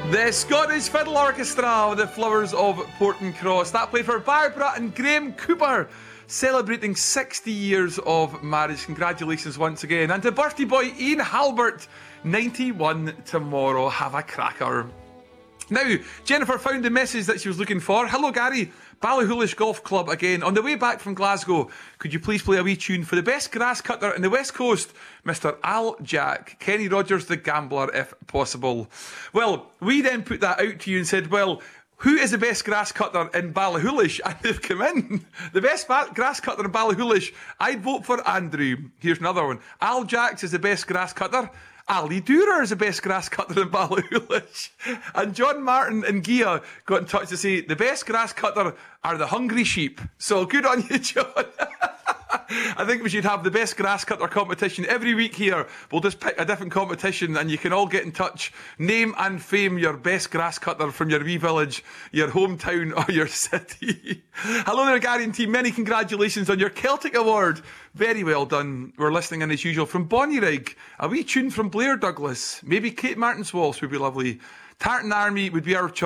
The Scottish Fiddle Orchestra with the Flowers of Portincross. That played for Barbara and Graham Cooper, celebrating 60 years of marriage. Congratulations once again. And to birthday boy Ian Halbert, 91 tomorrow. Have a cracker. Now, Jennifer found the message that she was looking for. Hello, Gary. Ballyhoolish Golf Club again. On the way back from Glasgow, could you please play a wee tune for the best grass cutter in the West Coast, Mr. Al Jack, Kenny Rogers the Gambler, if possible? Well, we then put that out to you and said, well, who is the best grass cutter in Ballyhoolish? And they've come in. The best grass cutter in Ballyhoolish, I'd vote for Andrew. Here's another one. Al Jacks is the best grass cutter. Ali Durer is the best grass cutter in Ballyhoolish. And John Martin and Gia got in touch to say the best grass cutter are the Hungry Sheep. So good on you, John. I think we should have the best grass cutter competition every week here. We'll just pick a different competition and you can all get in touch. Name and fame your best grass cutter from your wee village, your hometown or your city. Hello there, Gary and team. Many congratulations on your Celtic Award. Very well done. We're listening in as usual from Bonnyrigg. A wee tune from Blair Douglas. Maybe Kate Martin's Waltz would be lovely. Tartan Army would be our choice.